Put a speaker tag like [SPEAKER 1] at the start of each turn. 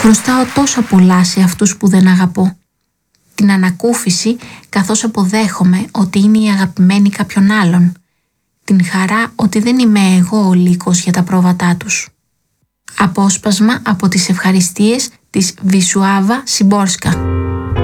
[SPEAKER 1] Χρωστάω τόσα πολλά σε αυτούς που δεν αγαπώ. Την ανακούφιση καθώς αποδέχομαι ότι είναι η αγαπημένη κάποιον άλλον. Την χαρά ότι δεν είμαι εγώ ο λύκος για τα πρόβατά τους. Απόσπασμα από τις ευχαριστίες της Βισουάβα Σιμπόρσκα.